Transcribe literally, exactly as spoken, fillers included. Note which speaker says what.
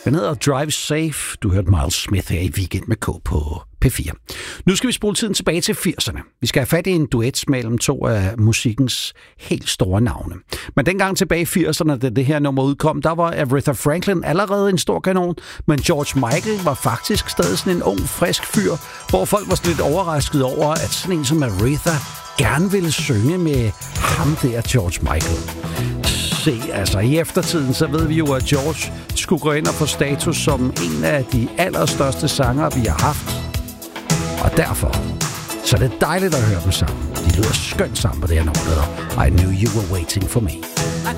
Speaker 1: Den hedder Drive Safe. Du hørte Miles Smith her i Weekend med K på P fire. Nu skal vi spole tiden tilbage til firserne. Vi skal have fat i en duet mellem to af musikkens helt store navne. Men dengang tilbage i firserne, da det her nummer udkom, der var Aretha Franklin allerede en stor kanon, men George Michael var faktisk stadig sådan en ung, frisk fyr, hvor folk var lidt overrasket over, at sådan en som Aretha gerne ville synge med ham der, George Michael. Se, altså i eftertiden, så ved vi jo, at George skulle gå ind og få status som en af de allerstørste sangere, vi har haft. Og derfor, så er det dejligt at høre dem sammen. De lyder skønt sammen på det her nummer, I Knew You Were Waiting For Me.
Speaker 2: Like